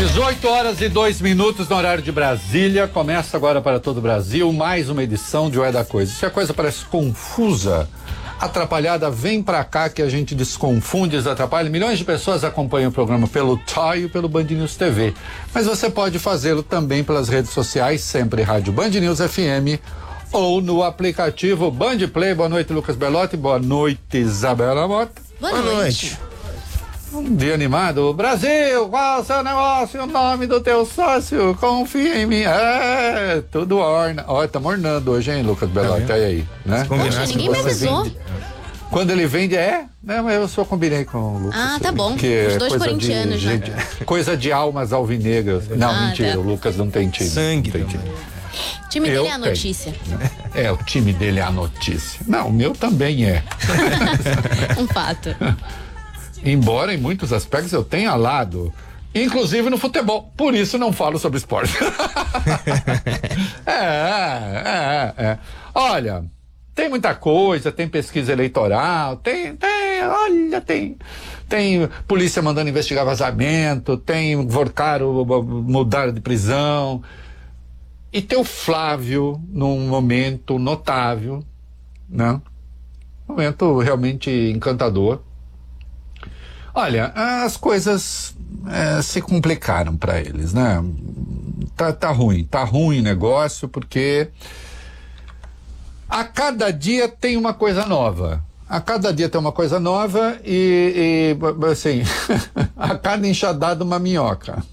18h02 no horário de Brasília. Começa agora para todo o Brasil mais uma edição de O É da Coisa. Se a coisa parece confusa, atrapalhada, vem pra cá que a gente desconfunde, desatrapalha. Milhões de pessoas acompanham o programa pelo TOI e pelo Band News TV. Mas você pode fazê-lo também pelas redes sociais, sempre Rádio Band News FM ou no aplicativo Band Play. Boa noite, Lucas Belotti. Boa noite, Isabela Mota. Boa noite. Um dia animado. Brasil, qual é o seu negócio? O nome do teu sócio? Confia em mim. É, tudo orna. Olha, estamos ornando hoje, hein, Lucas Belotti? Olha aí, né? Poxa, ninguém me avisou. Quando ele vende, né, mas eu só combinei com o Lucas. Ah, tá bom. Os dois corintianos, né? Coisa de almas alvinegras. Não, mentira, tá. o Lucas não tem time. Sangue. Não tem time. O time dele é a notícia. O time dele é a notícia. Não, o meu também é. Um fato. Embora em muitos aspectos eu tenha lado, inclusive no futebol, por isso não falo sobre esporte. Olha, tem muita coisa, tem pesquisa eleitoral, tem polícia mandando investigar vazamento, tem Vorcaro mudar de prisão, e tem o Flávio num momento notável, né? Momento realmente encantador. Olha, as coisas se complicaram para eles, né? Tá ruim o negócio, porque a cada dia tem uma coisa nova. E assim, a cada enxadada uma minhoca.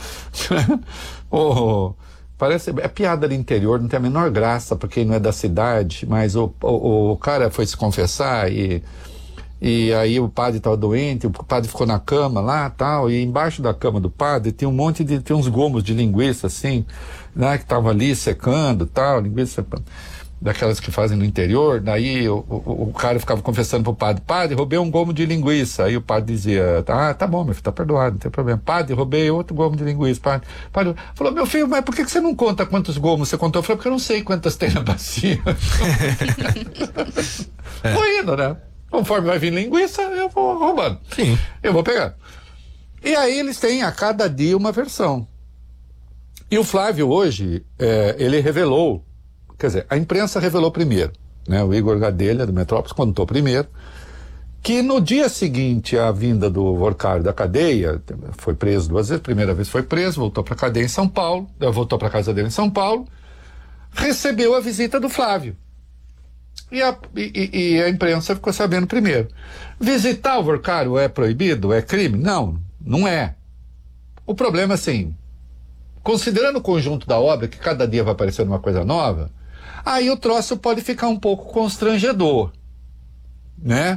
Parece, é piada do interior, não tem a menor graça para quem não é da cidade, mas o cara foi se confessar e aí o padre estava doente, o padre ficou na cama lá, tal, e embaixo da cama do padre tinha tem uns gomos de linguiça, assim, né, que estavam ali secando, tal, linguiça daquelas que fazem no interior. Daí o cara ficava confessando pro padre, roubei um gomo de linguiça. Aí o padre dizia, tá bom, meu filho, tá perdoado, não tem problema. Padre, roubei outro gomo de linguiça. Padre falou, meu filho, mas por que você não conta quantos gomos você contou? Eu falei, porque eu não sei quantas tem na bacia. Foi indo, né? Conforme vai vir linguiça, eu vou roubando. Sim. Eu vou pegar. E aí eles têm a cada dia uma versão. E o Flávio hoje, ele revelou, quer dizer, a imprensa revelou primeiro, né? O Igor Gadelha, do Metrópolis, contou primeiro, que no dia seguinte à vinda do Vorcaro da cadeia, foi preso 2 vezes, primeira vez foi preso, voltou para a cadeia em São Paulo, voltou para a casa dele em São Paulo, recebeu a visita do Flávio. E a imprensa ficou sabendo primeiro. Visitar o Vorcaro é proibido? É crime? Não, não é. O problema é assim, considerando o conjunto da obra, que cada dia vai aparecendo uma coisa nova, aí o troço pode ficar um pouco constrangedor, né?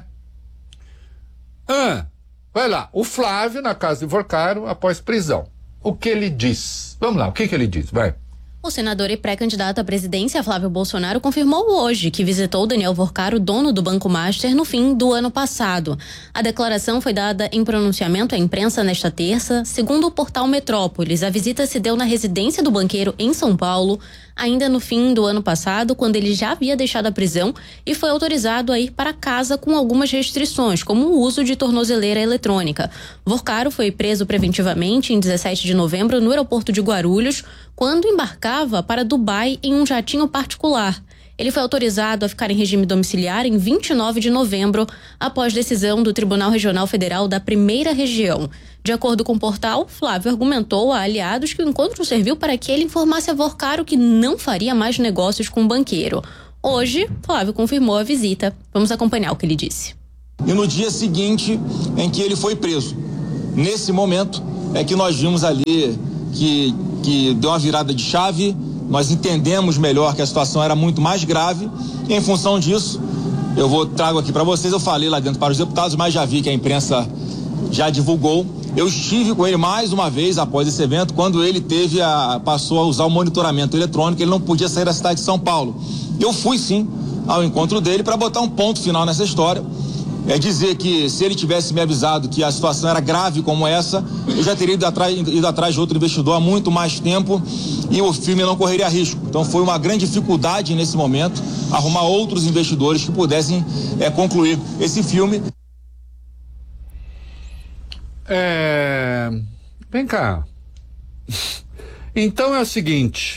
Vai lá, o Flávio na casa de Vorcaro após prisão. O que ele diz? Vamos lá, o que ele diz? Vai. O senador e pré-candidato à presidência, Flávio Bolsonaro, confirmou hoje que visitou Daniel Vorcaro, dono do Banco Master, no fim do ano passado. A declaração foi dada em pronunciamento à imprensa nesta terça. Segundo o portal Metrópolis, a visita se deu na residência do banqueiro em São Paulo, ainda no fim do ano passado, quando ele já havia deixado a prisão e foi autorizado a ir para casa com algumas restrições, como o uso de tornozeleira eletrônica. Vorcaro foi preso preventivamente em 17 de novembro no aeroporto de Guarulhos, quando embarcava para Dubai em um jatinho particular. Ele foi autorizado a ficar em regime domiciliar em 29 de novembro, após decisão do Tribunal Regional Federal da Primeira Região. De acordo com o portal, Flávio argumentou a aliados que o encontro serviu para que ele informasse a Vorcaro que não faria mais negócios com o banqueiro. Hoje, Flávio confirmou a visita. Vamos acompanhar o que ele disse. E no dia seguinte em que ele foi preso, nesse momento é que nós vimos ali que deu uma virada de chave, nós entendemos melhor que a situação era muito mais grave, e em função disso, trago aqui para vocês, eu falei lá dentro para os deputados, mas já vi que a imprensa já divulgou. Eu estive com ele mais uma vez após esse evento, quando ele passou a usar o monitoramento eletrônico, ele não podia sair da cidade de São Paulo. Eu fui sim ao encontro dele para botar um ponto final nessa história. É dizer que se ele tivesse me avisado que a situação era grave como essa, eu já teria ido atrás de outro investidor há muito mais tempo e o filme não correria risco. Então foi uma grande dificuldade nesse momento arrumar outros investidores que pudessem concluir esse filme. Vem cá, Então é o seguinte,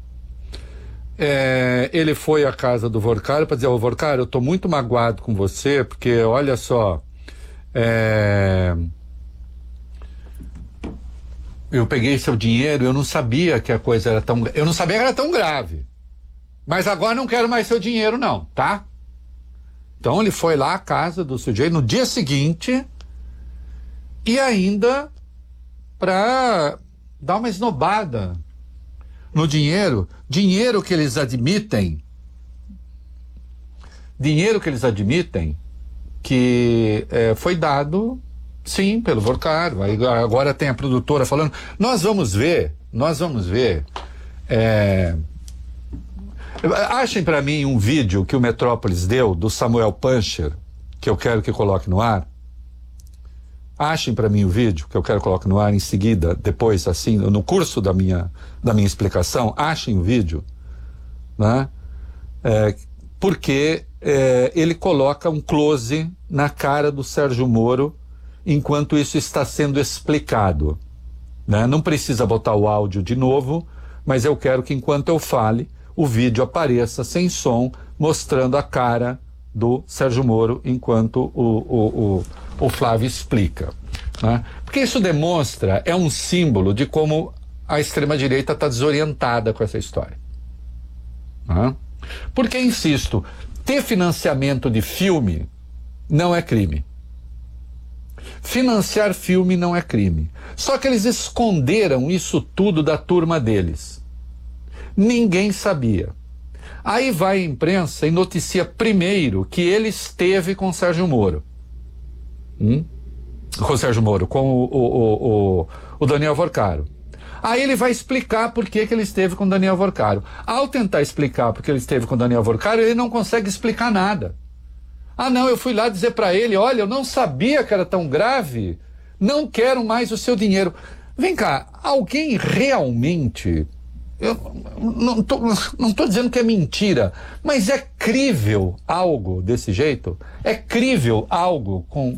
ele foi à casa do Vorcaro para dizer, ô Vorcaro, eu tô muito magoado com você, porque olha só, eu peguei seu dinheiro, eu não sabia que a coisa era tão... Eu não sabia que era tão grave. Mas agora não quero mais seu dinheiro não, tá? Então ele foi lá à casa do sujeito no dia seguinte e ainda para dar uma esnobada no dinheiro que eles admitem, que foi dado, sim, pelo Vorcaro. Aí agora tem a produtora falando, nós vamos ver, achem para mim um vídeo que o Metrópolis deu do Samuel Puncher, que eu quero que coloque no ar. Achem para mim o vídeo que eu quero colocar no ar em seguida, depois, assim, no curso da minha explicação, achem o vídeo, né? Porque ele coloca um close na cara do Sérgio Moro enquanto isso está sendo explicado, né? Não precisa botar o áudio de novo, mas eu quero que enquanto eu fale, o vídeo apareça sem som, mostrando a cara do Sérgio Moro enquanto o Flávio explica, né? Porque isso demonstra, é um símbolo de como a extrema-direita está desorientada com essa história, né? Porque, insisto, ter financiamento de filme não é crime. Financiar filme não é crime. Só que eles esconderam isso tudo da turma deles. Ninguém sabia. Aí vai a imprensa e noticia primeiro que ele esteve com o Sérgio Moro. Com o Sérgio Moro, com o Daniel Vorcaro. Aí ele vai explicar por que ele esteve com o Daniel Vorcaro. Ao tentar explicar por que ele esteve com o Daniel Vorcaro, ele não consegue explicar nada. Ah, não, eu fui lá dizer para ele, olha, eu não sabia que era tão grave, não quero mais o seu dinheiro. Vem cá, alguém realmente... Eu não estou dizendo que é mentira, mas é crível algo desse jeito? É crível algo com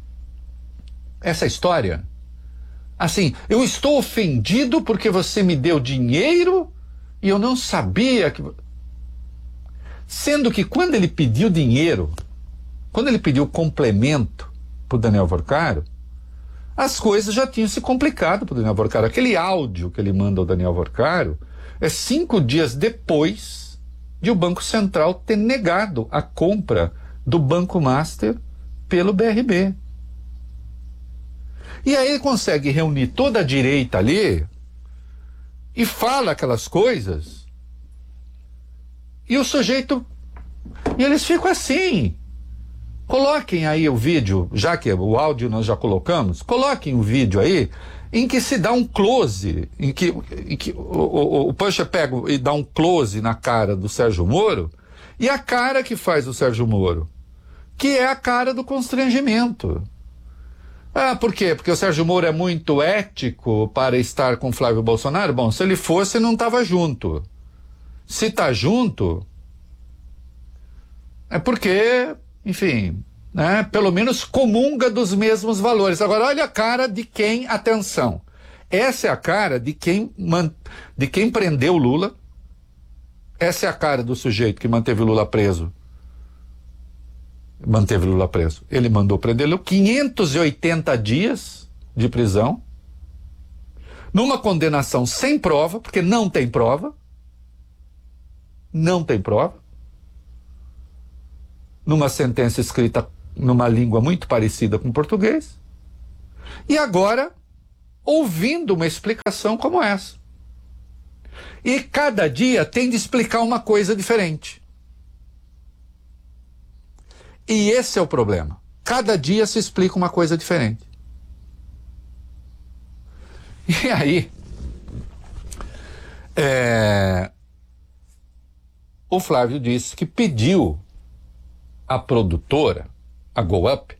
essa história? Assim, eu estou ofendido porque você me deu dinheiro e eu não sabia que... Sendo que quando ele pediu dinheiro, quando ele pediu complemento para o Daniel Vorcaro, as coisas já tinham se complicado para o Daniel Vorcaro. Aquele áudio que ele manda ao Daniel Vorcaro é 5 dias depois de o Banco Central ter negado a compra do Banco Master pelo BRB. E aí ele consegue reunir toda a direita ali e fala aquelas coisas e o sujeito... E eles ficam assim. Coloquem aí o vídeo, já que o áudio nós já colocamos, coloquem o vídeo aí em que se dá um close, em que o Puncher pega e dá um close na cara do Sérgio Moro, e a cara que faz o Sérgio Moro, que é a cara do constrangimento. Ah, por quê? Porque o Sérgio Moro é muito ético para estar com Flávio Bolsonaro? Bom, se ele fosse, não estava junto. Se está junto, é porque, enfim, né, pelo menos comunga dos mesmos valores. Agora, olha a cara de quem, atenção, essa é a cara de quem prendeu Lula, essa é a cara do sujeito que manteve Lula preso. Ele mandou prendê-lo 580 dias de prisão, numa condenação sem prova, porque não tem prova, numa sentença escrita numa língua muito parecida com o português, e agora ouvindo uma explicação como essa. E cada dia tem de explicar uma coisa diferente. E esse é o problema. Cada dia se explica uma coisa diferente. E aí, o Flávio disse que pediu à produtora, a Go Up,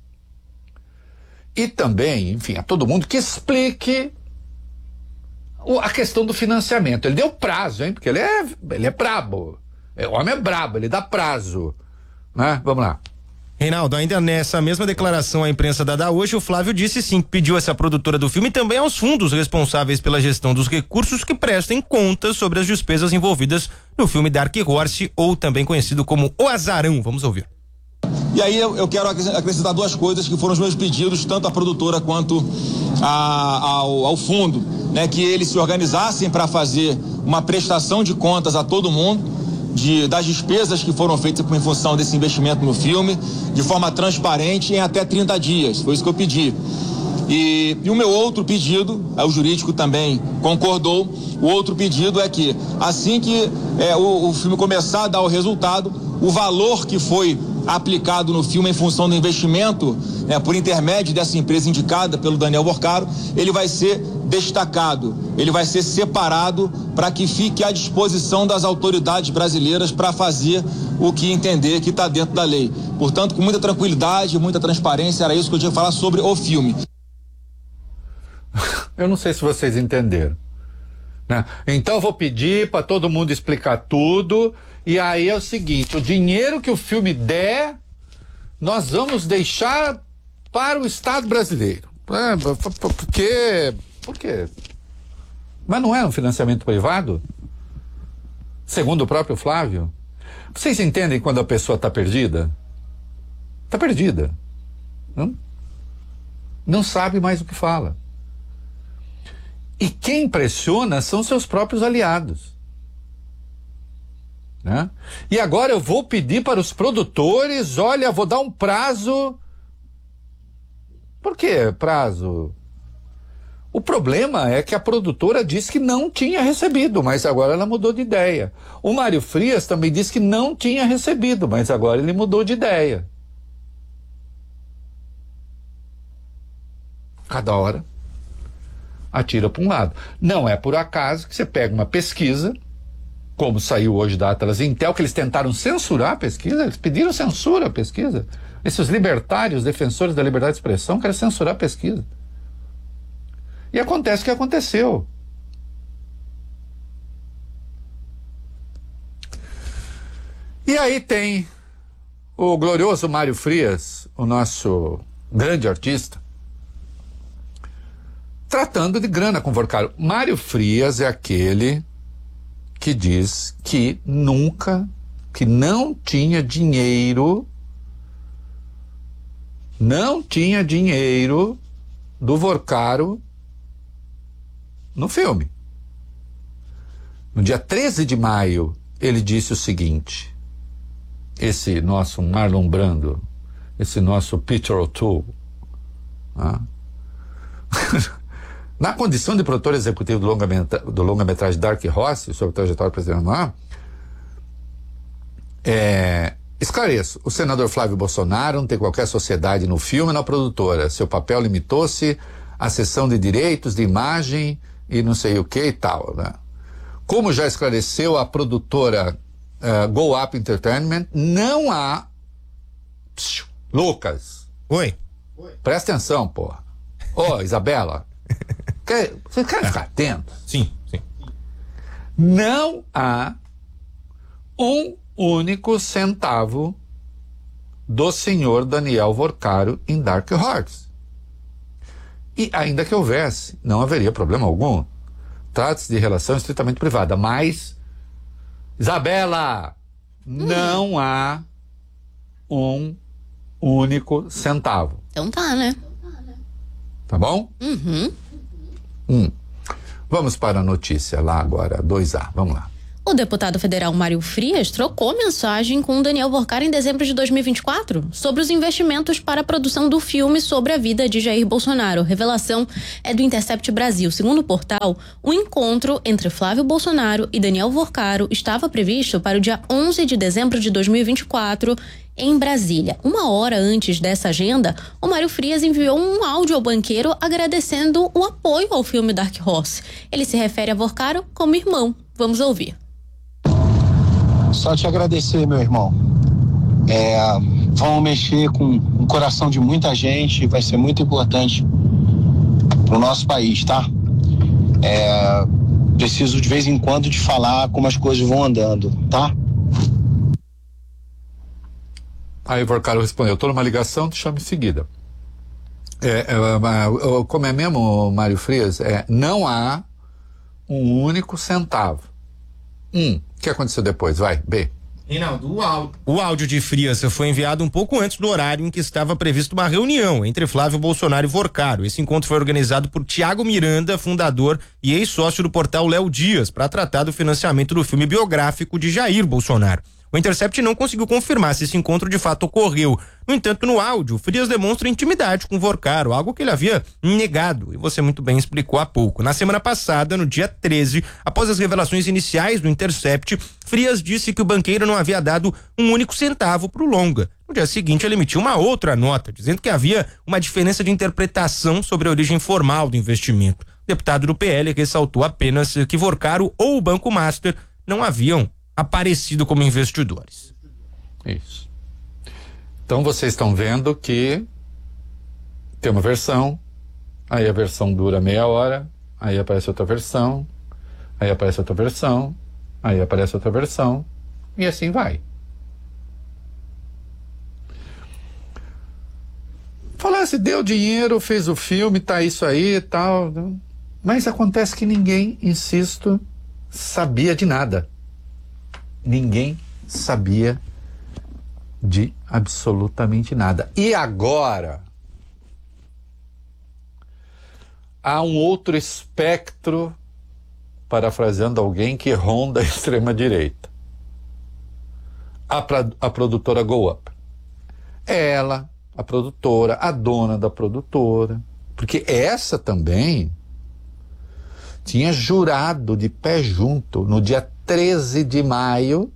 e também, enfim, a todo mundo que explique a questão do financiamento. Ele deu prazo, hein? Porque ele é brabo. O homem é brabo, ele dá prazo. Né? Vamos lá. Reinaldo, ainda nessa mesma declaração à imprensa dada hoje, o Flávio disse sim que pediu essa produtora do filme e também aos fundos responsáveis pela gestão dos recursos que prestem contas sobre as despesas envolvidas no filme Dark Horse, ou também conhecido como O Azarão. Vamos ouvir. E aí eu quero acrescentar duas coisas que foram os meus pedidos, tanto à produtora quanto ao fundo, né? Que eles se organizassem para fazer uma prestação de contas a todo mundo das despesas que foram feitas em função desse investimento no filme, de forma transparente em até 30 dias. Foi isso que eu pedi. E o meu outro pedido, o jurídico também concordou, o outro pedido é que assim que o filme começar a dar o resultado, o valor que foi aplicado no filme em função do investimento, por intermédio dessa empresa indicada pelo Daniel Vorcaro, ele vai ser destacado, ele vai ser separado para que fique à disposição das autoridades brasileiras para fazer o que entender que está dentro da lei. Portanto, com muita tranquilidade, muita transparência, era isso que eu tinha que falar sobre o filme. Eu não sei se vocês entenderam, né? Então eu vou pedir para todo mundo explicar tudo, e aí é o seguinte: o dinheiro que o filme der, nós vamos deixar para o Estado brasileiro. Por quê? Mas não é um financiamento privado? Segundo o próprio Flávio. Vocês entendem quando a pessoa está perdida? Está perdida. Não sabe mais o que fala. E quem pressiona são seus próprios aliados, né? E agora eu vou pedir para os produtores, olha, vou dar um prazo. Por que prazo? O problema é que a produtora disse que não tinha recebido, mas agora ela mudou de ideia. O Mário Frias também disse que não tinha recebido, mas agora ele mudou de ideia. Cada hora atira para um lado. Não é por acaso que você pega uma pesquisa, como saiu hoje da Atlas Intel, que eles tentaram censurar a pesquisa, eles pediram censura à pesquisa. Esses libertários, defensores da liberdade de expressão, querem censurar a pesquisa. E acontece o que aconteceu. E aí tem o glorioso Mário Frias, o nosso grande artista, tratando de grana com Vorcaro. Mário Frias é aquele que diz que nunca, que não tinha dinheiro do Vorcaro no filme. No dia 13 de maio, ele disse o seguinte: esse nosso Marlon Brando, esse nosso Peter O'Toole, na condição de produtor executivo do longa-metragem Dark Horse, sobre a trajetória presidencial, esclareço, o senador Flávio Bolsonaro não tem qualquer sociedade no filme, na produtora. Seu papel limitou-se à cessão de direitos de imagem e não sei o que e tal, né? Como já esclareceu a produtora Go Up Entertainment, não há... Lucas. Oi. Presta atenção, porra. Ô, Isabela. Você quer ficar atento? Sim. Não há um único centavo do senhor Daniel Vorcaro em Dark Horse. E ainda que houvesse, não haveria problema algum. Trata-se de relação estritamente privada. Mas, Isabela, não há um único centavo. Então tá, né? Tá bom? Vamos para a notícia lá agora, 2A. Vamos lá. O deputado federal Mário Frias trocou mensagem com o Daniel Vorcaro em dezembro de 2024 sobre os investimentos para a produção do filme sobre a vida de Jair Bolsonaro. Revelação é do Intercept Brasil. Segundo o portal, o encontro entre Flávio Bolsonaro e Daniel Vorcaro estava previsto para o dia 11 de dezembro de 2024 em Brasília. Uma hora antes dessa agenda, o Mário Frias enviou um áudio ao banqueiro agradecendo o apoio ao filme Dark Horse. Ele se refere a Vorcaro como irmão. Vamos ouvir. Só te agradecer, meu irmão. Vamos mexer com o coração de muita gente, vai ser muito importante pro nosso país, tá? Preciso de vez em quando de falar como as coisas vão andando, tá? Aí o Vorcaro respondeu, estou numa ligação, te chamo em seguida. Como é mesmo, Mário Frias? Não há um único centavo. O que aconteceu depois? Vai, B. Reinaldo, o áudio de Frias foi enviado um pouco antes do horário em que estava prevista uma reunião entre Flávio Bolsonaro e Vorcaro. Esse encontro foi organizado por Tiago Miranda, fundador e ex-sócio do portal Léo Dias, para tratar do financiamento do filme biográfico de Jair Bolsonaro. O Intercept não conseguiu confirmar se esse encontro de fato ocorreu. No entanto, no áudio, Frias demonstra intimidade com Vorcaro, algo que ele havia negado, e você muito bem explicou há pouco. Na semana passada, no dia 13, após as revelações iniciais do Intercept, Frias disse que o banqueiro não havia dado um único centavo para o longa. No dia seguinte, ele emitiu uma outra nota, dizendo que havia uma diferença de interpretação sobre a origem formal do investimento. O deputado do PL ressaltou apenas que Vorcaro ou o Banco Master não haviam aparecido como investidores. Isso. Então vocês estão vendo que tem uma versão, aí a versão dura meia hora, aí aparece outra versão, aí aparece outra versão, aí aparece outra versão, e assim vai. Falasse, deu dinheiro, fez o filme, tá isso aí e tal, mas acontece que ninguém, insisto, sabia de nada. Ninguém sabia de absolutamente nada. E agora há um outro espectro, parafraseando alguém, que ronda a extrema-direita. A produtora Go Up. Ela, a produtora, a dona da produtora, porque essa também tinha jurado de pé junto no dia 13 de maio.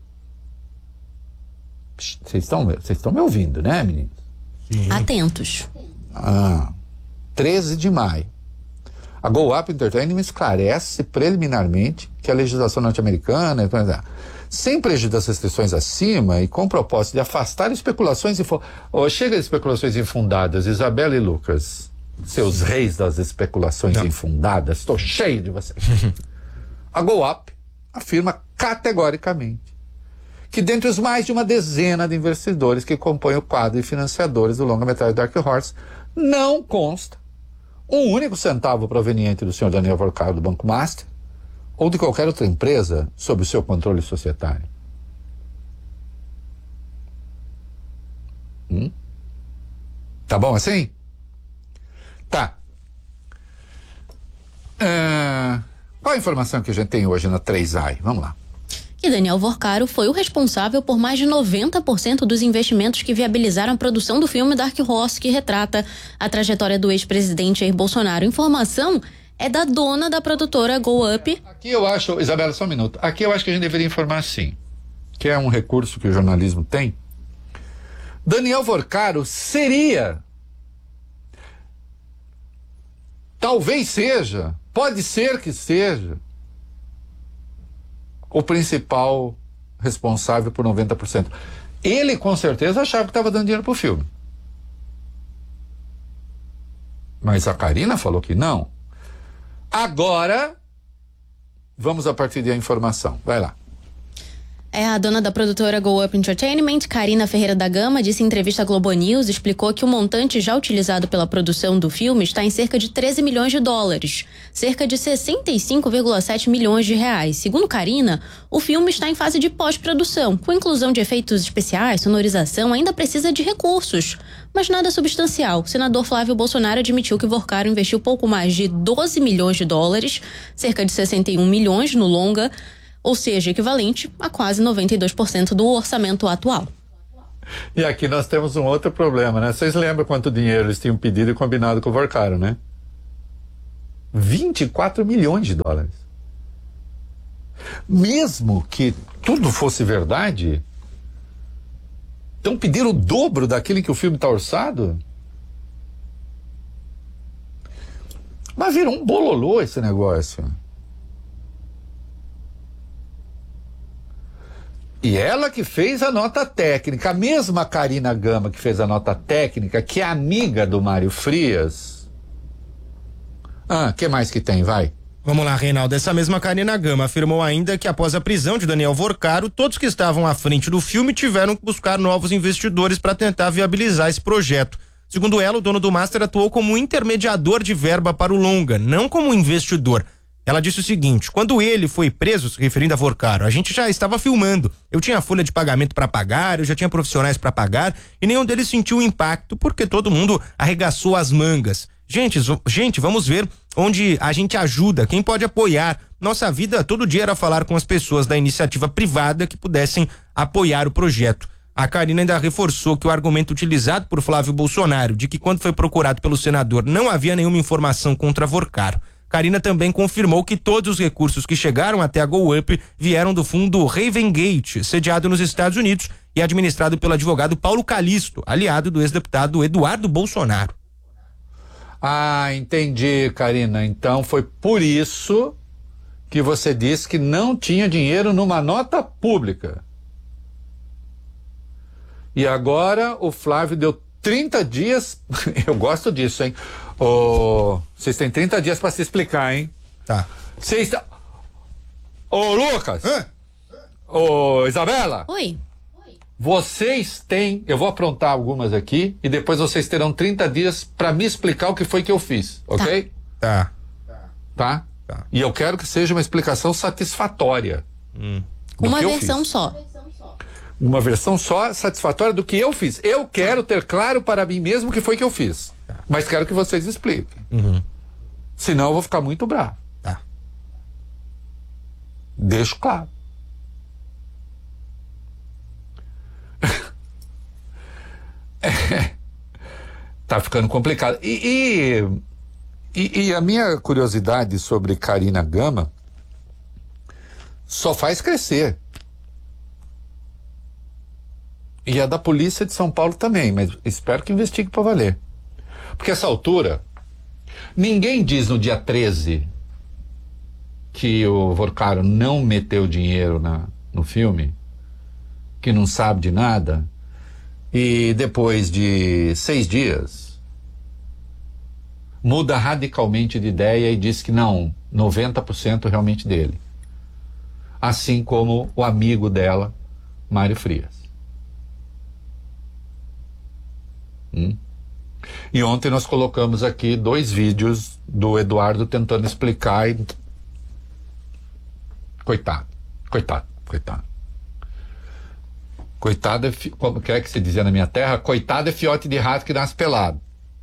Vocês estão me ouvindo, né, meninos? Sim. Atentos. 13 de maio. A Go Up Entertainment esclarece preliminarmente que a legislação norte-americana, sem prejuízo das restrições acima e com o propósito de afastar especulações chega de especulações infundadas, Isabela e Lucas, seus reis das especulações infundadas, estou cheio de vocês. A Go Up afirma categoricamente que dentre os mais de uma dezena de investidores que compõem o quadro de financiadores do longa-metragem Dark Horse, não consta um único centavo proveniente do senhor Daniel Vorcaro do Banco Master ou de qualquer outra empresa sob o seu controle societário. Tá bom assim? Tá. Qual a informação que a gente tem hoje na 3AI? Vamos lá. E Daniel Vorcaro foi o responsável por mais de 90% dos investimentos que viabilizaram a produção do filme Dark Horse, que retrata a trajetória do ex-presidente Jair Bolsonaro. Informação é da dona da produtora Go Up. Aqui eu acho, Isabela, só um minuto. Aqui eu acho que a gente deveria informar assim, que é um recurso que o jornalismo tem. Daniel Vorcaro seria, talvez seja, pode ser que seja, o principal responsável por 90%. Ele com certeza achava que estava dando dinheiro pro filme. Mas a Karina falou que não. Agora, vamos a partir da informação. Vai lá. A dona da produtora Go Up Entertainment, Karina Ferreira da Gama, disse em entrevista à Globo News, explicou que o montante já utilizado pela produção do filme está em cerca de 13 milhões de dólares, cerca de 65,7 milhões de reais. Segundo Karina, o filme está em fase de pós-produção, com inclusão de efeitos especiais, sonorização, ainda precisa de recursos, mas nada substancial. O senador Flávio Bolsonaro admitiu que Vorcaro investiu pouco mais de 12 milhões de dólares, cerca de 61 milhões no longa, ou seja, equivalente a quase 92% do orçamento atual. E aqui nós temos um outro problema, né? Vocês lembram quanto dinheiro eles tinham pedido e combinado com o Vorcaro, né? 24 milhões de dólares. Mesmo que tudo fosse verdade, então pediram o dobro daquilo que o filme está orçado? Mas virou um bololô esse negócio. E ela que fez a nota técnica, a mesma Karina Gama que fez a nota técnica, que é amiga do Mário Frias. Que mais que tem? Vai. Vamos lá, Reinaldo. Essa mesma Karina Gama afirmou ainda que após a prisão de Daniel Vorcaro, todos que estavam à frente do filme tiveram que buscar novos investidores para tentar viabilizar esse projeto. Segundo ela, o dono do Master atuou como intermediador de verba para o longa, não como investidor. Ela disse o seguinte: quando ele foi preso, se referindo a Vorcaro, a gente já estava filmando. Eu tinha folha de pagamento para pagar, eu já tinha profissionais para pagar e nenhum deles sentiu o impacto porque todo mundo arregaçou as mangas. Gente, vamos ver onde a gente ajuda, quem pode apoiar. Nossa vida todo dia era falar com as pessoas da iniciativa privada que pudessem apoiar o projeto. A Karina ainda reforçou que o argumento utilizado por Flávio Bolsonaro de que quando foi procurado pelo senador não havia nenhuma informação contra Vorcaro. Karina também confirmou que todos os recursos que chegaram até a GoUp vieram do fundo Ravengate, sediado nos Estados Unidos e administrado pelo advogado Paulo Calixto, aliado do ex-deputado Eduardo Bolsonaro. Ah, entendi, Karina. Então foi por isso que você disse que não tinha dinheiro numa nota pública. E agora o Flávio deu 30 dias. Eu gosto disso, hein? Vocês têm 30 dias para se explicar, hein? Tá. Ô, Lucas! Ô, Isabela! Oi. Vocês têm, eu vou aprontar algumas aqui e depois vocês terão 30 dias para me explicar o que foi que eu fiz, ok? Tá. E eu quero que seja uma explicação satisfatória. Uma versão só. Uma versão só satisfatória do que eu fiz. Eu quero ter claro para mim mesmo o que foi que eu fiz. Mas quero que vocês expliquem. Senão eu vou ficar muito bravo. Tá. Deixo claro. Tá ficando complicado. E a minha curiosidade sobre Karina Gama só faz crescer. E a da polícia de São Paulo também, mas espero que investigue para valer. Porque essa altura, ninguém diz no dia 13 que o Vorcaro não meteu dinheiro no filme, que não sabe de nada, e depois de 6 dias muda radicalmente de ideia e diz que não, 90% realmente dele. Assim como o amigo dela, Mário Frias. E ontem nós colocamos aqui 2 vídeos do Eduardo tentando explicar e... Coitado. Coitado é, como que é que se dizia na minha terra? Coitado é fiote de rato que nasce pelado.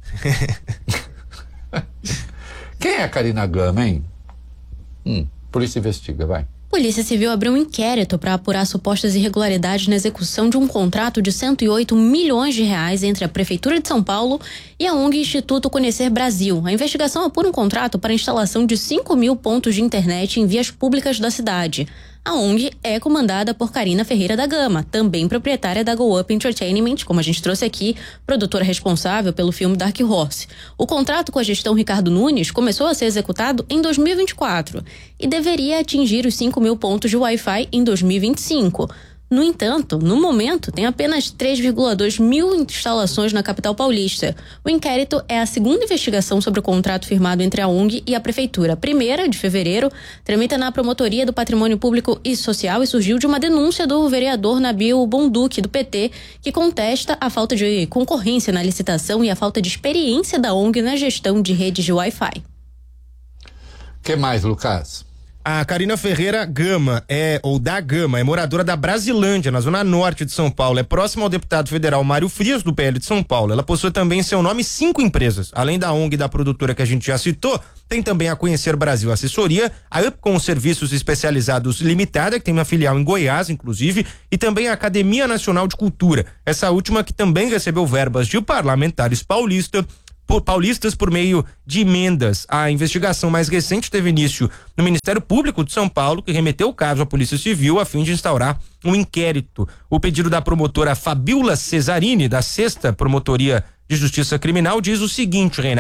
Quem é a Karina Gama, hein? Polícia investiga, vai. Polícia Civil abriu um inquérito para apurar supostas irregularidades na execução de um contrato de 108 milhões de reais entre a Prefeitura de São Paulo e a ONG Instituto Conhecer Brasil. A investigação apura um contrato para a instalação de 5.000 pontos de internet em vias públicas da cidade. A ONG é comandada por Karina Ferreira da Gama, também proprietária da GoUp Entertainment, como a gente trouxe aqui, produtora responsável pelo filme Dark Horse. O contrato com a gestão Ricardo Nunes começou a ser executado em 2024 e deveria atingir os 5.000 pontos de Wi-Fi em 2025. No entanto, no momento, tem apenas 3,2 mil instalações na capital paulista. O inquérito é a segunda investigação sobre o contrato firmado entre a ONG e a Prefeitura. A primeira, de fevereiro, tramita na Promotoria do Patrimônio Público e Social e surgiu de uma denúncia do vereador Nabil Bonduque, do PT, que contesta a falta de concorrência na licitação e a falta de experiência da ONG na gestão de redes de Wi-Fi. O que mais, Lucas? A Karina Ferreira Gama é moradora da Brasilândia, na zona norte de São Paulo. É próxima ao deputado federal Mário Frias, do PL de São Paulo. Ela possui também em seu nome 5 empresas. Além da ONG e da produtora que a gente já citou, tem também a Conhecer Brasil Assessoria, a Upcom Serviços Especializados Limitada, que tem uma filial em Goiás, inclusive, e também a Academia Nacional de Cultura. Essa última que também recebeu verbas de parlamentares paulistas por meio de emendas. A investigação mais recente teve início no Ministério Público de São Paulo, que remeteu o caso à Polícia Civil a fim de instaurar um inquérito. O pedido da promotora Fabiola Cesarini, da 6ª Promotoria de Justiça Criminal, diz o seguinte, Reinaldo: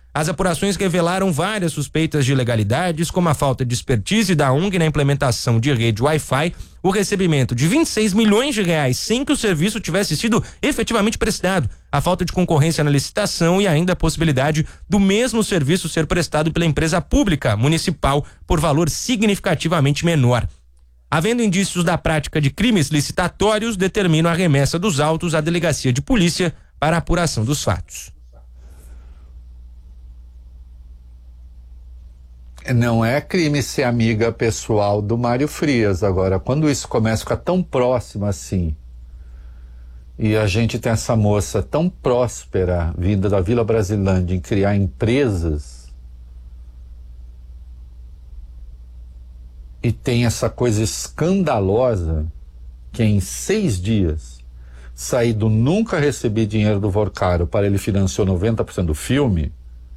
As apurações revelaram várias suspeitas de ilegalidades, como a falta de expertise da ONG na implementação de rede Wi-Fi, o recebimento de 26 milhões de reais sem que o serviço tivesse sido efetivamente prestado, a falta de concorrência na licitação e ainda a possibilidade do mesmo serviço ser prestado pela empresa pública municipal por valor significativamente menor. Havendo indícios da prática de crimes licitatórios, determinam a remessa dos autos à delegacia de polícia para a apuração dos fatos. Não é crime ser amiga pessoal do Mário Frias. Agora, quando isso começa a ficar tão próximo assim, e a gente tem essa moça tão próspera, vinda da Vila Brasilândia, em criar empresas, e tem essa coisa escandalosa, que em 6 dias, sair do nunca recebi dinheiro do Vorcaro para ele financiou 90% do filme,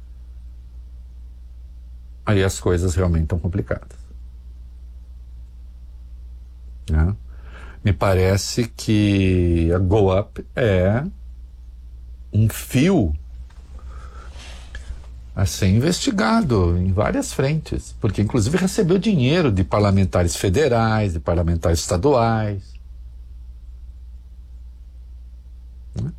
aí as coisas realmente estão complicadas. Né? Me parece que a Go Up é um fio a ser investigado em várias frentes, porque inclusive recebeu dinheiro de parlamentares federais, de parlamentares estaduais. Né?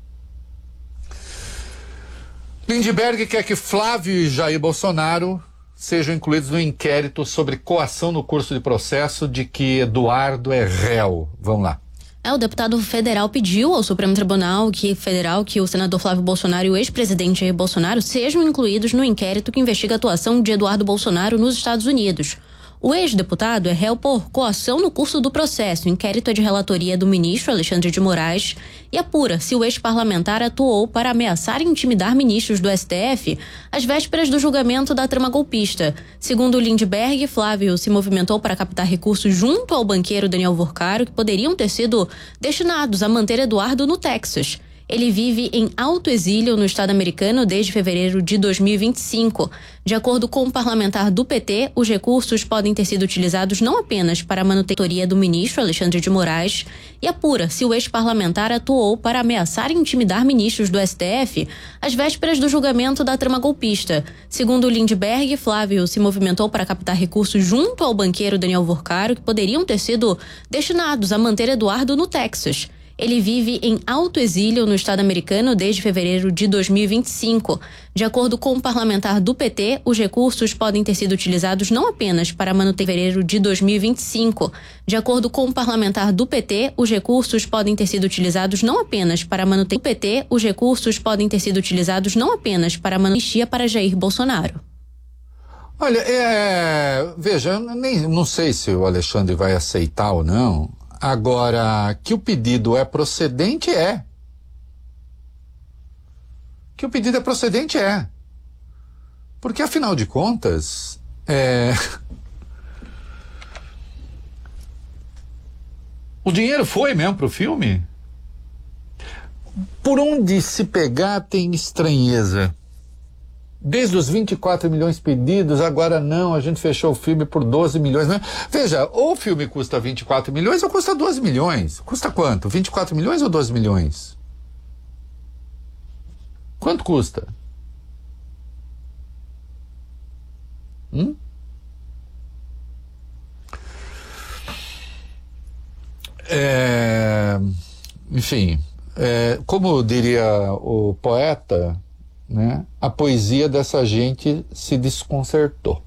Lindbergh quer que Flávio e Jair Bolsonaro sejam incluídos no inquérito sobre coação no curso de processo de que Eduardo é réu. Vamos lá. O deputado federal pediu ao Supremo Tribunal Federal que o senador Flávio Bolsonaro e o ex-presidente Jair Bolsonaro sejam incluídos no inquérito que investiga a atuação de Eduardo Bolsonaro nos Estados Unidos. O ex-deputado é réu por coação no curso do processo. O inquérito é de relatoria do ministro Alexandre de Moraes e apura se o ex-parlamentar atuou para ameaçar e intimidar ministros do STF às vésperas do julgamento da trama golpista. Segundo Lindbergh, Flávio se movimentou para captar recursos junto ao banqueiro Daniel Vorcaro que poderiam ter sido destinados a manter Eduardo no Texas. Ele vive em alto exílio no estado americano desde fevereiro de 2025. De acordo com o parlamentar do PT, os recursos podem ter sido utilizados não apenas para a manutenção do ministro Alexandre de Moraes e apura se o ex-parlamentar atuou para ameaçar e intimidar ministros do STF às vésperas do julgamento da trama golpista. Segundo Lindbergh, Flávio se movimentou para captar recursos junto ao banqueiro Daniel Vorcaro que poderiam ter sido destinados a manter Eduardo no Texas. Ele vive em alto exílio no estado americano desde fevereiro de 2025. De acordo com o parlamentar do PT, os recursos podem ter sido utilizados não apenas para a manutenção fevereiro de 2025. De acordo com o parlamentar do PT, os recursos podem ter sido utilizados não apenas para a manutenção do PT, os recursos podem ter sido utilizados não apenas para a manutenção para Jair Bolsonaro. Olha, veja, eu não sei se o Alexandre vai aceitar ou não. Agora, que o pedido é procedente, é. Que o pedido é procedente, é. Porque, afinal de contas, o dinheiro foi mesmo pro filme? Por onde se pegar tem estranheza. Desde os 24 milhões pedidos, agora não, a gente fechou o filme por 12 milhões. Né? Veja, ou o filme custa 24 milhões ou custa 12 milhões. Custa quanto? 24 milhões ou 12 milhões? Quanto custa? Enfim, como diria o poeta, né? A poesia dessa gente se desconcertou.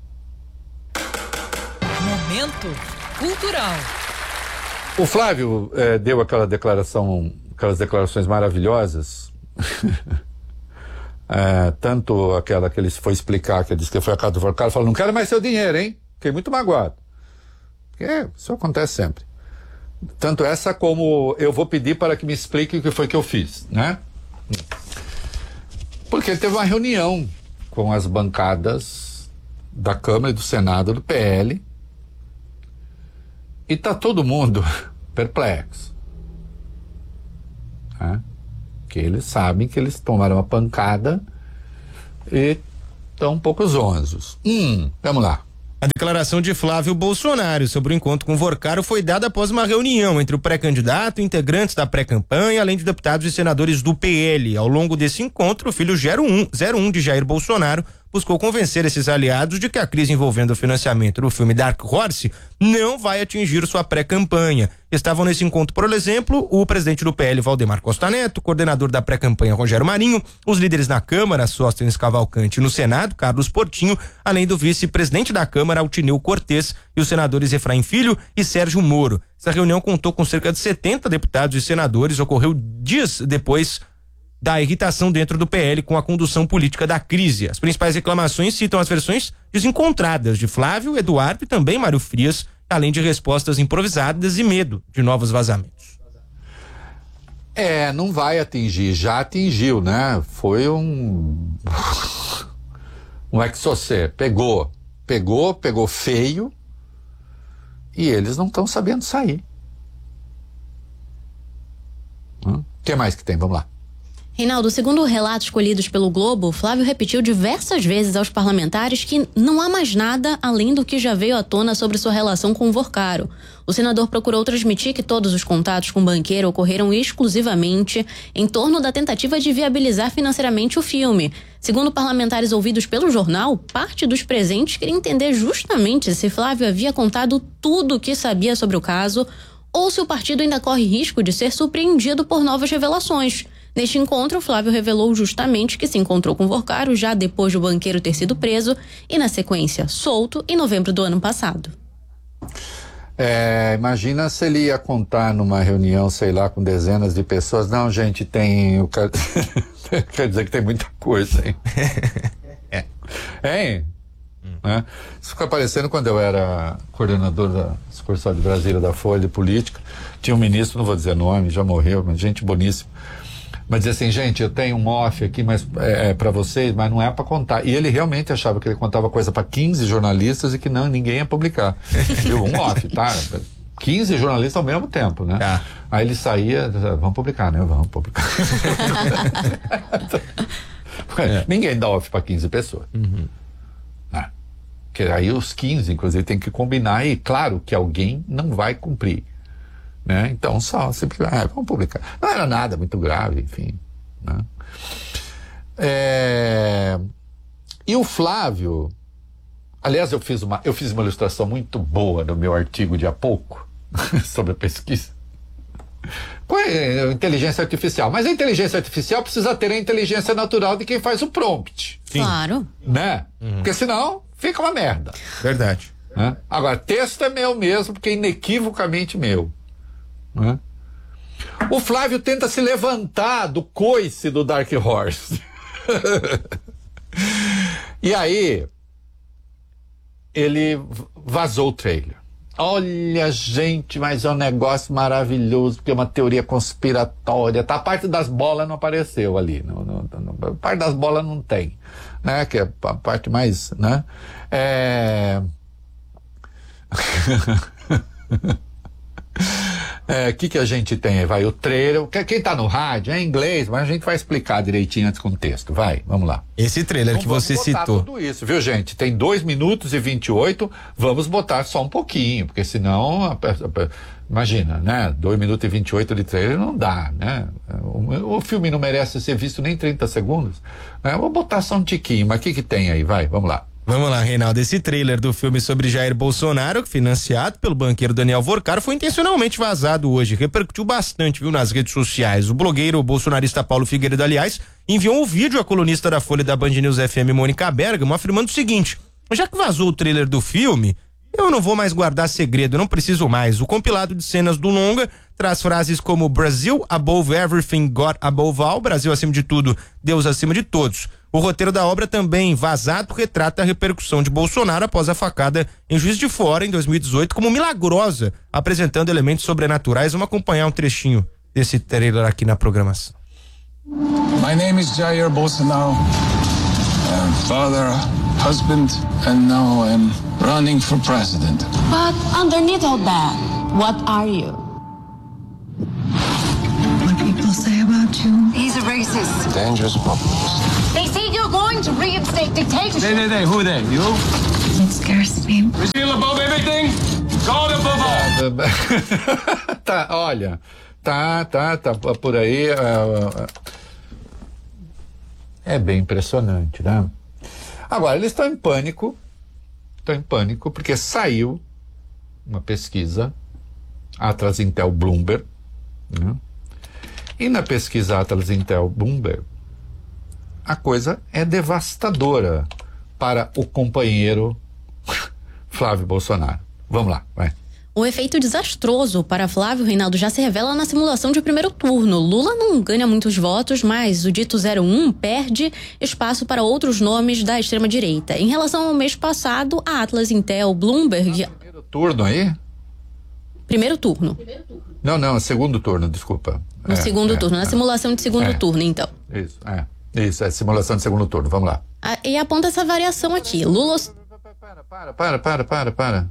Momento cultural. O Flávio deu aquelas declarações maravilhosas. Tanto aquela que ele foi explicar, que ele disse que foi a casa do Vorcaro, falou, não quero mais seu dinheiro, hein? Fiquei muito magoado. Porque isso acontece sempre. Tanto essa como eu vou pedir para que me explique o que foi que eu fiz, né? Porque ele teve uma reunião com as bancadas da Câmara e do Senado do PL e tá todo mundo perplexo. Né? Que eles sabem que eles tomaram uma pancada e estão um pouco zonzos. Vamos lá. A declaração de Flávio Bolsonaro sobre o encontro com Vorcaro foi dada após uma reunião entre o pré-candidato, integrantes da pré-campanha, além de deputados e senadores do PL. Ao longo desse encontro, o filho 01 de Jair Bolsonaro buscou convencer esses aliados de que a crise envolvendo o financiamento do filme Dark Horse não vai atingir sua pré-campanha. Estavam nesse encontro, por exemplo, o presidente do PL, Valdemar Costa Neto, o coordenador da pré-campanha, Rogério Marinho, os líderes na Câmara, Sóstenes Cavalcante, e no Senado, Carlos Portinho, além do vice-presidente da Câmara, Altineu Cortes, e os senadores Efraim Filho e Sérgio Moro. Essa reunião contou com cerca de 70 deputados e senadores, ocorreu dias depois da irritação dentro do PL com a condução política da crise. As principais reclamações citam as versões desencontradas de Flávio, Eduardo e também Mário Frias, além de respostas improvisadas e medo de novos vazamentos. Não vai atingir, já atingiu, né? Foi um exocé, pegou feio e eles não estão sabendo sair. O que mais que tem? Vamos lá. Reinaldo, segundo relatos colhidos pelo Globo, Flávio repetiu diversas vezes aos parlamentares que não há mais nada além do que já veio à tona sobre sua relação com o Vorcaro. O senador procurou transmitir que todos os contatos com o banqueiro ocorreram exclusivamente em torno da tentativa de viabilizar financeiramente o filme. Segundo parlamentares ouvidos pelo jornal, parte dos presentes queria entender justamente se Flávio havia contado tudo o que sabia sobre o caso ou se o partido ainda corre risco de ser surpreendido por novas revelações. Neste encontro, Flávio revelou justamente que se encontrou com Vorcaro já depois do banqueiro ter sido preso e, na sequência, solto em novembro do ano passado. Imagina se ele ia contar numa reunião, sei lá, com dezenas de pessoas. Não, gente, tem... Quer dizer que tem muita coisa, hein? Hein? Isso fica parecendo quando eu era coordenador da sucursal de Brasília da Folha de Política. Tinha um ministro, não vou dizer nome, já morreu, mas gente boníssima. Mas dizia assim, gente, eu tenho um off aqui, mas para vocês, mas não é para contar. E ele realmente achava que ele contava coisa para 15 jornalistas e que ninguém ia publicar. Viu? Um off, tá? 15 jornalistas ao mesmo tempo, né? Aí ele saía, vamos publicar, né? Vamos publicar. Ninguém dá off para 15 pessoas. Porque aí os 15, inclusive, tem que combinar e claro que alguém não vai cumprir. Né? Então simplesmente vamos publicar. Não era nada muito grave, enfim, né? E o Flávio, aliás, eu fiz uma ilustração muito boa no meu artigo de há pouco sobre a pesquisa com a inteligência artificial, mas a inteligência artificial precisa ter a inteligência natural de quem faz o prompt. Sim. Claro, né? Porque senão fica uma merda. Verdade, né? Agora, texto é meu mesmo, porque é inequivocamente meu. Né? O Flávio tenta se levantar do coice do Dark Horse. E aí ele vazou o trailer. Olha, gente, mas é um negócio maravilhoso, porque é uma teoria conspiratória, tá? A parte das bolas não apareceu ali, a parte das bolas não tem, né? Que é a parte mais, né? Que a gente tem aí? Vai o trailer. Quem tá no rádio é em inglês, mas a gente vai explicar direitinho antes com o texto. Vai, vamos lá. Esse trailer então, que você citou. Tudo isso, viu, gente? Tem 2 minutos e 28. Vamos botar só um pouquinho, porque senão, imagina, né? 2 minutos e 28 de trailer não dá, né? O filme não merece ser visto nem 30 segundos. Né? Vou botar só um tiquinho, mas o que tem aí? Vai, vamos lá. Vamos lá, Reinaldo. Esse trailer do filme sobre Jair Bolsonaro, financiado pelo banqueiro Daniel Vorcaro, foi intencionalmente vazado hoje. Repercutiu bastante, viu, nas redes sociais. O blogueiro bolsonarista Paulo Figueiredo, aliás, enviou um vídeo à colunista da Folha da Band News FM, Mônica Bergamo, afirmando o seguinte: já que vazou o trailer do filme, eu não vou mais guardar segredo, não preciso mais. O compilado de cenas do longa traz frases como Brasil above everything, God above all, Brasil acima de tudo, Deus acima de todos. O roteiro da obra, também vazado, retrata a repercussão de Bolsonaro após a facada em Juiz de Fora, em 2018, como milagrosa, apresentando elementos sobrenaturais. Vamos acompanhar um trechinho desse trailer aqui na programação. My name is Jair Bolsonaro. I'm father, husband, and now I'm running for president. But underneath all that, what are you? What people say about you? He's a racist. Dangerous populist. They say you're going to reinstate dictatorship. They, who they? You? It's scares me. We still above everything? God above all. Tá, olha, tá por aí. É bem impressionante, né? Agora, eles estão em pânico porque saiu uma pesquisa Atlas Intel Bloomberg, né? E na pesquisa Atlas Intel Bloomberg, a coisa é devastadora para o companheiro Flávio Bolsonaro. Vamos lá, vai. O efeito desastroso para Flávio Reinaldo já se revela na simulação de primeiro turno. Lula não ganha muitos votos, mas o dito 01 perde espaço para outros nomes da extrema-direita. Em relação ao mês passado, a Atlas Intel Bloomberg... Primeiro turno aí? Primeiro turno. Não, segundo turno, desculpa. No segundo turno, na simulação de segundo turno, então. Isso, é simulação de segundo turno, vamos lá. E aponta essa variação aqui. Lula... Para.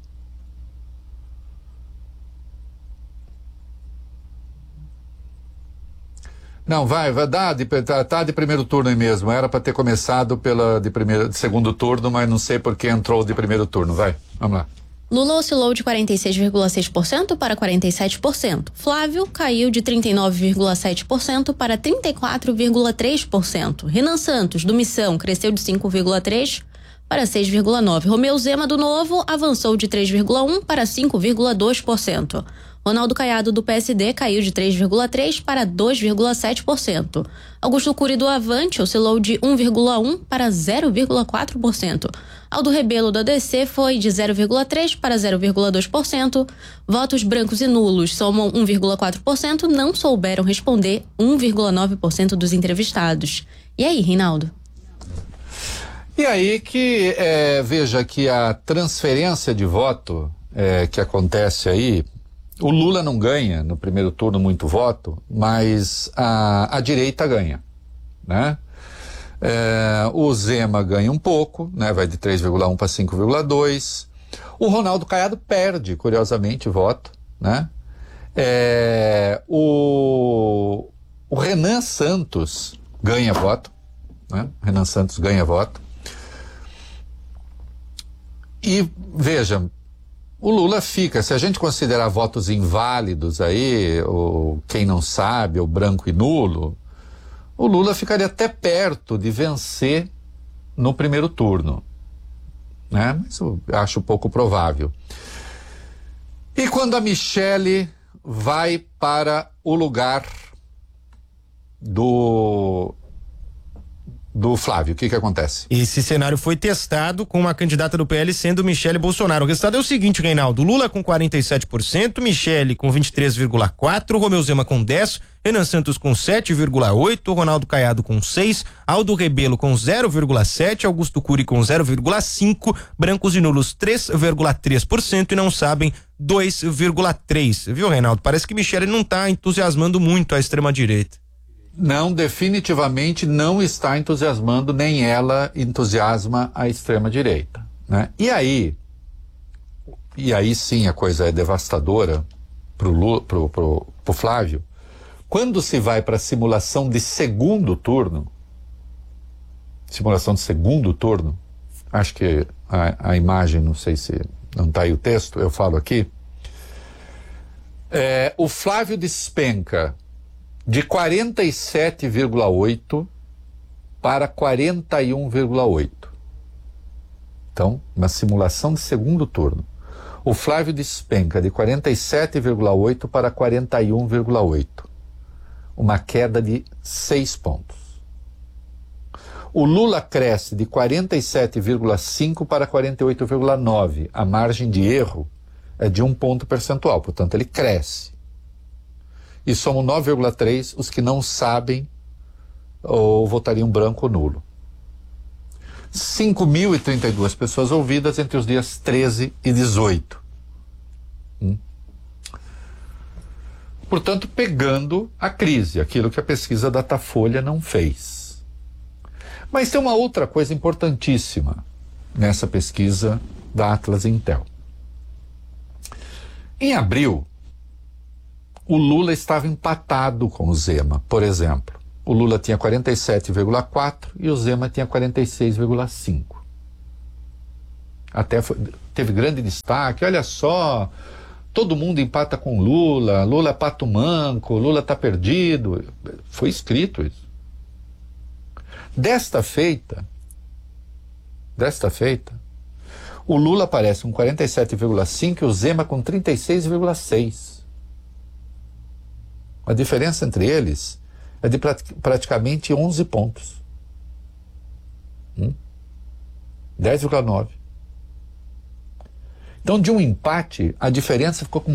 Não, vai dar tá de primeiro turno aí mesmo. Era para ter começado de segundo turno, mas não sei por que entrou de primeiro turno. Vai, vamos lá. Lula oscilou de 46,6% para 47%. Flávio caiu de 39,7% para 34,3%. Renan Santos, do Missão, cresceu de 5,3% para 6,9%. Romeu Zema, do Novo, avançou de 3,1% para 5,2%. Ronaldo Caiado, do PSD, caiu de 3,3% para 2,7%. Augusto Cury, do Avante, oscilou de 1,1% para 0,4%. Aldo Rebelo, do ADC, foi de 0,3% para 0,2%. Votos brancos e nulos somam 1,4%, não souberam responder 1,9% dos entrevistados. E aí, Reinaldo? E aí que, veja que a transferência de voto que acontece aí, o Lula não ganha no primeiro turno muito voto, mas a direita ganha, né? O Zema ganha um pouco, né? Vai de 3,1 para 5,2. O Ronaldo Caiado perde, curiosamente, voto, né? O Renan Santos ganha voto, né? Renan Santos ganha voto. E veja, o Lula fica, se a gente considerar votos inválidos aí, ou quem não sabe, ou branco e nulo, o Lula ficaria até perto de vencer no primeiro turno, né? Mas eu acho pouco provável. E quando a Michele vai para o lugar do Flávio, o que acontece? Esse cenário foi testado com uma candidata do PL sendo Michele Bolsonaro. O resultado é o seguinte, Reinaldo: Lula com 47%, Michele com 23,4%, Romeu Zema com 10%, Renan Santos com 7,8%, Ronaldo Caiado com 6%, Aldo Rebelo com 0,7%, Augusto Cury com 0,5%, brancos e nulos 3,3% e não sabem 2,3%. Viu, Reinaldo? Parece que Michele não está entusiasmando muito a extrema-direita. Não, definitivamente não está entusiasmando, nem ela entusiasma a extrema-direita, né? E aí sim a coisa é devastadora pro Flávio. Quando se vai para a simulação de segundo turno, acho que a imagem, não sei se não está aí o texto, eu falo aqui, o Flávio despenca de 47,8% para 41,8%. Então, na simulação de segundo turno, o Flávio despenca de 47,8% para 41,8%. Uma queda de 6 pontos. O Lula cresce de 47,5% para 48,9%. A margem de erro é de 1 ponto percentual, portanto, ele cresce. E somam 9,3% os que não sabem ou votariam branco ou nulo. 5.032 pessoas ouvidas entre os dias 13 e 18. Portanto, pegando a crise, aquilo que a pesquisa Datafolha não fez. Mas tem uma outra coisa importantíssima nessa pesquisa da Atlas Intel. Em abril, o Lula estava empatado com o Zema, por exemplo. O Lula tinha 47,4% e o Zema tinha 46,5%. teve grande destaque. Olha só, todo mundo empata com Lula, Lula é pato manco, Lula está perdido. Foi escrito isso. Desta feita, o Lula aparece com 47,5% e o Zema com 36,6%. A diferença entre eles é de praticamente 11 pontos. 10,9%. Então, de um empate, a diferença ficou com